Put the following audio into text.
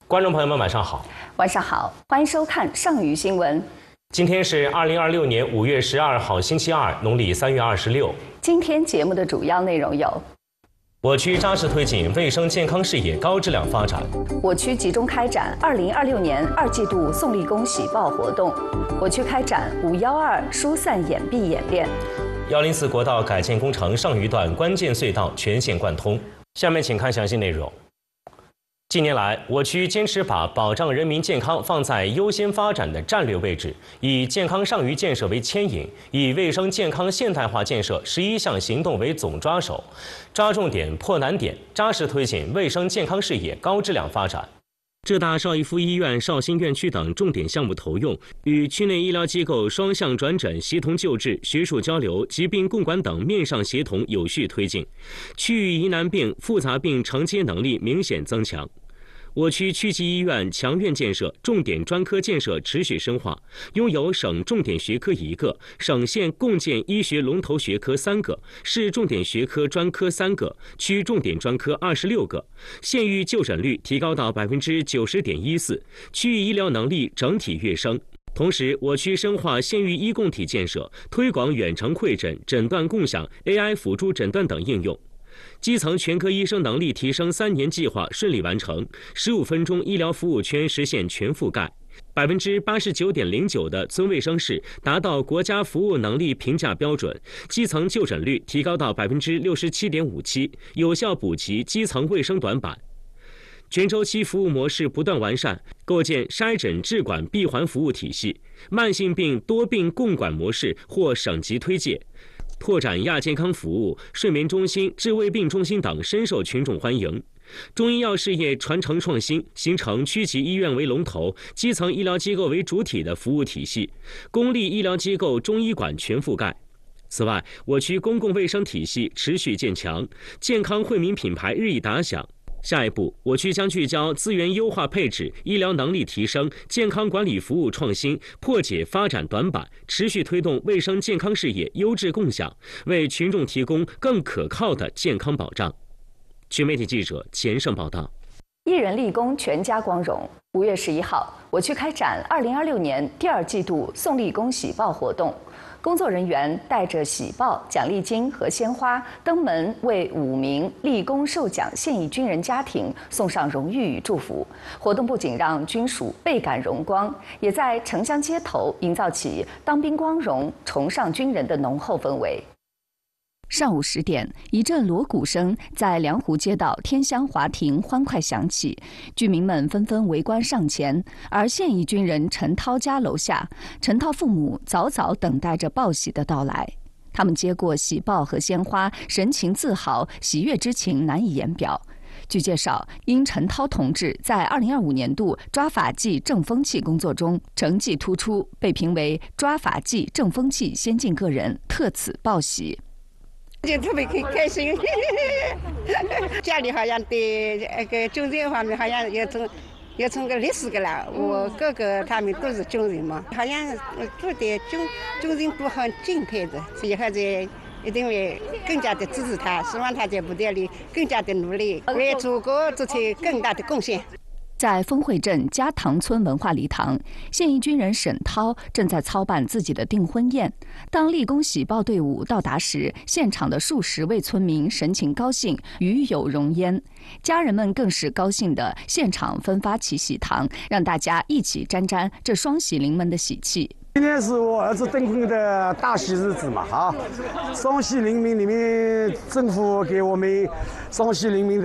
观众朋友们，晚上好。 晚上好，欢迎收看上虞新闻。 今天是2026年5月12号，星期二，农历3月26。 今天节目的主要内容有： 我区扎实推进卫生健康事业高质量发展； 我区集中开展2026年2季度送立功喜报活动；我区开展512疏散掩蔽演练 ；104国道改建工程上虞段关键隧道全线贯通。下面请看详细内容。近年来，我区坚持把保障人民健康放在优先发展的战略位置，以健康上虞建设为牵引，以卫生健康现代化建设11项行动为总抓手，抓重点、破难点，扎实推进卫生健康事业高质量发展。浙大邵逸夫医院绍兴院区等重点项目投用，与区内医疗机构双向转诊、协同救治、学术交流、疾病共管等面上协同有序推进，区域疑难病、复杂病承接能力明显增强。我区区级医院强院建设、重点专科建设持续深化，拥有省重点学科1个，省县共建医学龙头学科3个，市重点学科专科3个，区重点专科26个，县域就诊率提高到90.14%，区域医疗能力整体跃升。同时，我区深化县域医共体建设，推广远程会诊、诊断共享、AI 辅助诊断等应用。基层全科医生能力提升3年计划顺利完成，15分钟医疗服务圈实现全覆盖，89.09%的村卫生室达到国家服务能力评价标准，基层就诊率提高到67.57%，有效补齐基层卫生短板。全周期服务模式不断完善，构建筛诊治管闭环服务体系，慢性病多病共管模式获省级推介。拓展亚健康服务、睡眠中心、治胃病中心等深受群众欢迎。中医药事业传承创新，形成区级医院为龙头、基层医疗机构为主体的服务体系，公立医疗机构中医馆全覆盖。此外，我区公共卫生体系持续建强，健康惠民品牌日益打响。下一步，我区将聚焦资源优化配置、医疗能力提升、健康管理服务创新，破解发展短板，持续推动卫生健康事业优质共享，为群众提供更可靠的健康保障。区媒体记者钱胜报道。 一人立功，全家光荣。5月11号，我区开展2026年第2季度送立功喜报活动。工作人员带着喜报、奖励金和鲜花登门，为5名立功受奖现役军人家庭送上荣誉与祝福。活动不仅让军属倍感荣光，也在城乡街头营造起当兵光荣、崇尚军人的浓厚氛围。上午10点，一阵锣鼓声在良湖街道天香华庭欢快响起，居民们纷纷围观上前。而现役军人陈涛家楼下，陈涛父母早早等待着报喜的到来。他们接过喜报和鲜花，神情自豪，喜悦之情难以言表。据介绍，因陈涛同志在2025年度抓法纪正风气工作中成绩突出，被评为抓法纪正风气先进个人，特此报喜。 就特别开心，家里好像对那个军人方面好像要从个历史个了。我哥哥他们都是军人嘛，好像都对军人都很敬佩的，以后在一定会更加的支持他，希望他在部队里更加的努力，为祖国做出更大的贡献。 在丰汇镇嘉塘村文化礼堂，现役军人沈涛正在操办自己的订婚宴。当立功喜报队伍到达时，现场的数十位村民神情高兴，与有荣焉。家人们更是高兴的现场分发起喜糖，让大家一起沾沾这双喜临门的喜气。 今天是我儿子订婚的大喜日子嘛，双喜临门里面政府给我们双喜临门